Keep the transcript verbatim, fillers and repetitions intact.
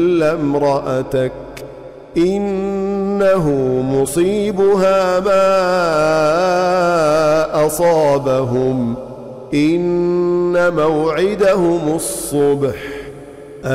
إلا امرأتك إنه مصيبها ما أصابهم إن موعدهم الصبح